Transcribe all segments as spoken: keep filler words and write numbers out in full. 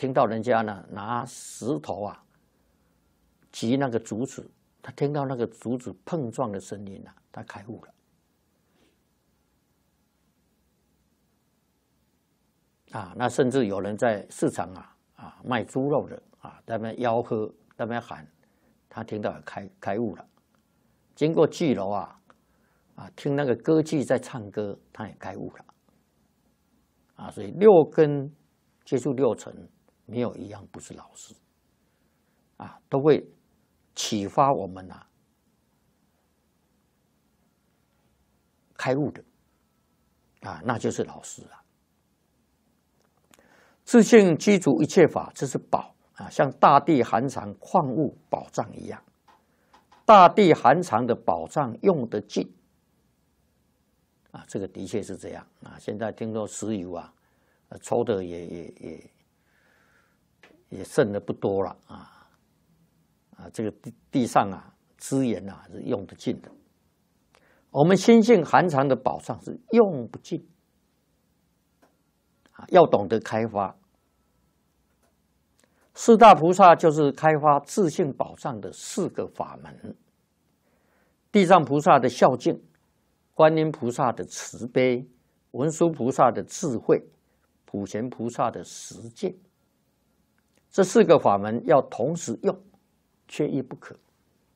听到人家呢拿石头啊击那个竹子，他听到那个竹子碰撞的声音啊，他开悟了。啊，那甚至有人在市场啊啊卖猪肉的啊，在那边吆喝，在那边喊，他听到开开悟了。经过聚楼啊啊听那个歌妓在唱歌，他也开悟了。啊，所以六根接触六尘，没有一样不是老师。啊，都会启发我们啊开悟的。啊，那就是老师啊。自性具足一切法，这是宝啊，像大地含藏矿物宝藏一样。大地含藏的宝藏用得尽啊，这个的确是这样啊。现在听说石油啊，抽的也也也也剩的不多了啊啊，这个地地上啊资源啊是用得尽的。我们心性含藏的宝藏是用不尽。要懂得开发，四大菩萨就是开发自性宝藏的四个法门：地藏菩萨的孝敬，观音菩萨的慈悲，文殊菩萨的智慧，普贤菩萨的实践。这四个法门要同时用，缺一不可。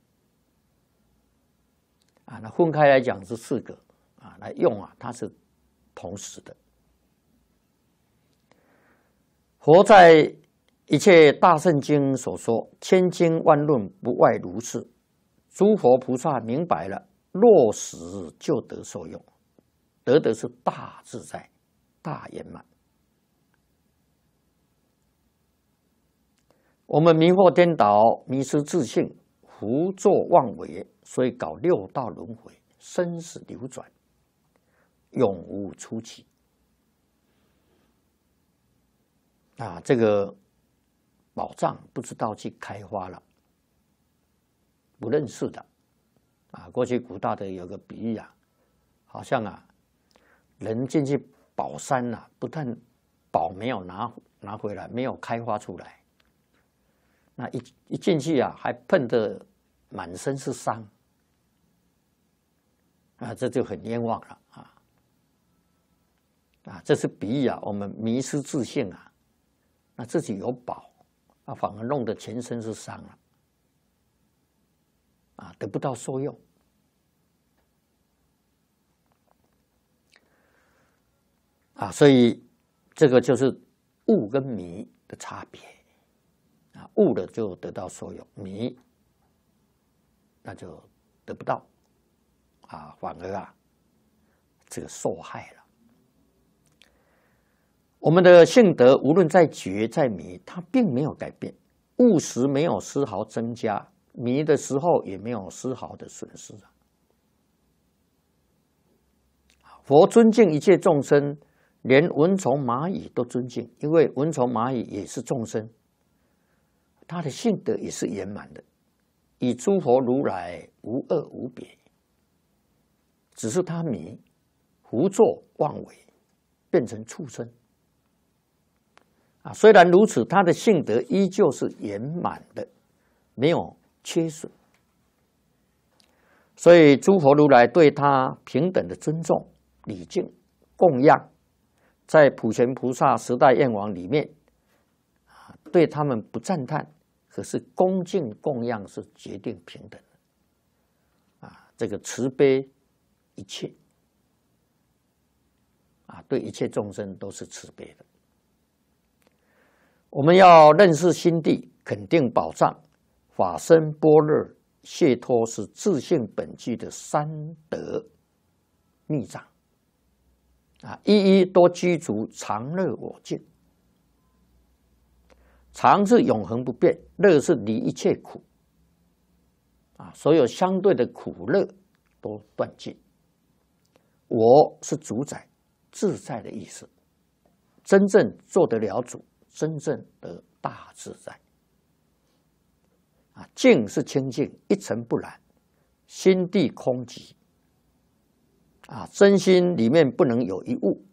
啊，那分开来讲是四个啊，来用啊，它是同时的。佛在一切大圣经所说，千经万论不外如是。诸佛菩萨明白了，落实就得受用，得的是大自在、大圆满。我们迷惑颠倒，迷失自性，胡作妄为，所以搞六道轮回，生死流转，永无出期。啊，这个宝藏不知道去开发了，不认识的啊。过去古大的有个比喻啊，好像啊，人进去宝山啊，不但宝没有拿拿回来，没有开发出来，那一一进去啊，还碰得满身是伤啊，这就很冤枉了啊啊！这是比喻啊，我们迷失自性啊。那自己有宝，啊，反而弄得全身是伤了，啊，得不到受用。啊，所以这个就是悟跟迷的差别。啊，悟了就得到受用，迷那就得不到，啊，反而啊，这个受害了。我们的性德无论在觉在迷，它并没有改变，悟时没有丝毫增加，迷的时候也没有丝毫的损失。佛尊敬一切众生，连蚊虫蚂蚁都尊敬，因为蚊虫蚂蚁也是众生，他的性德也是圆满的，与诸佛如来无二无别，只是他迷，胡作妄为，变成畜生。啊，虽然如此，他的性德依旧是圆满的，没有缺损。所以诸佛如来对他平等的尊重、礼敬、供养，在普贤菩萨十大愿王里面，啊，对他们不赞叹，可是恭敬供养是决定平等的。啊，这个慈悲一切，啊，对一切众生都是慈悲的。我们要认识心地，肯定宝藏，法身般若解脱是自性本具的三德密藏啊，一一都居足常乐我净。常是永恒不变，乐是离一切苦啊，所有相对的苦乐都断尽。我是主宰自在的意思，真正做得了主。真正的大自在啊，净是清净，一尘不染，心地空寂啊，真心里面不能有一物